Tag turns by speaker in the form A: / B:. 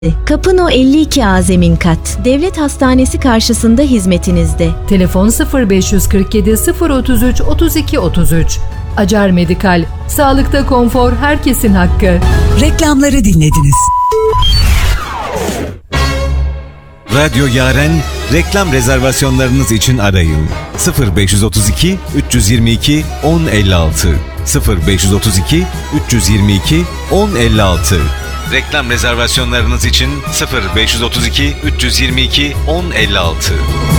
A: Kapıno 52A zemin kat. Devlet Hastanesi karşısında hizmetinizde.
B: Telefon 0547 033 32 33. Acar Medikal. Sağlıkta konfor herkesin hakkı.
C: Reklamları dinlediniz.
D: Radyo Yaren reklam rezervasyonlarınız için arayın. 0532 322 1056 0532 322 1056. Reklam rezervasyonlarınız için 0532 322 1056.